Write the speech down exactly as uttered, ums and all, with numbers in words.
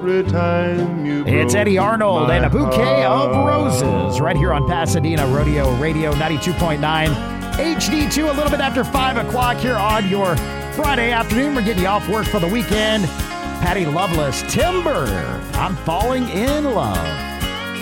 every time you It's Eddie Arnold my and a bouquet heart. of roses right here on Pasadena Rodeo Radio ninety-two point nine H D two. A little bit after five o'clock here on your Friday afternoon. We're getting you off work for the weekend. Patty Loveless, Timber, I'm falling in love.